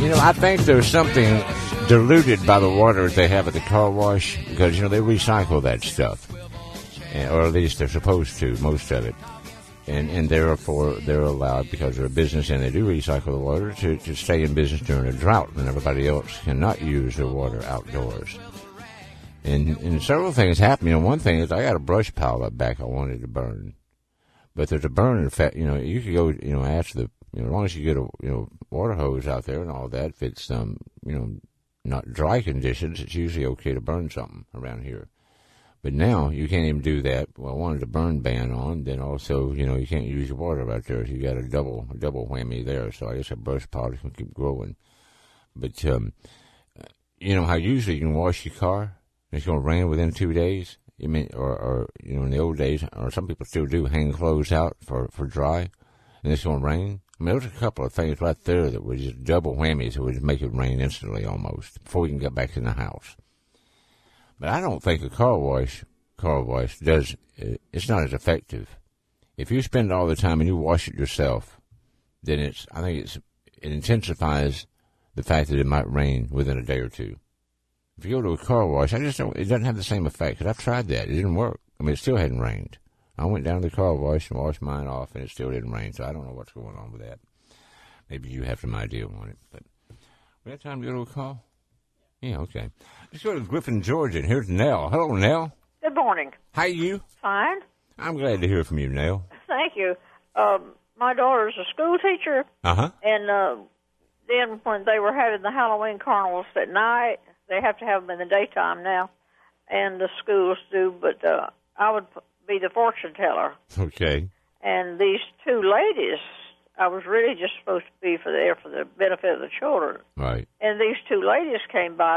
I think there's something diluted by the water that they have at the car wash because, they recycle that stuff. Or at least they're supposed to, most of it. And therefore, they're allowed, because they're a business and they do recycle the water, to stay in business during a drought when everybody else cannot use their water outdoors. And several things happen. One thing is I got a brush pile up back I wanted to burn. But there's a burn effect. You could go, ask as long as you get a, water hose out there and all that, if it's, not dry conditions, it's usually okay to burn something around here. But now you can't even do that. Well, I wanted a burn ban on. Then also, you can't use your water out there. So you got a double whammy there. So I guess a brush pile can keep growing. But, how usually you can wash your car? It's going to rain within 2 days. Or in the old days, or some people still do, hang clothes out for dry, and it's going to rain. There's a couple of things right there that would just double whammies that would make it rain instantly almost before we can get back in the house. But I don't think a car wash does, it's not as effective. If you spend all the time and you wash it yourself, then it intensifies the fact that it might rain within a day or two. If you go to a car wash, it doesn't have the same effect, because I've tried that. It didn't work. It still hadn't rained. I went down to the car wash and washed mine off, and it still didn't rain, so I don't know what's going on with that. Maybe you have some idea on it. But we have time to go to a call? Yeah, okay. Let's go to Griffin, Georgia, and here's Nell. Hello, Nell. Good morning. How are you? Fine. I'm glad to hear from you, Nell. Thank you. My daughter's a school teacher. Uh-huh. And then when they were having the Halloween carnivals at night, they have to have them in the daytime now, and the schools do, but I would be the fortune teller. Okay. And these two ladies, I was really just supposed to be for the benefit of the children. Right. And these two ladies came by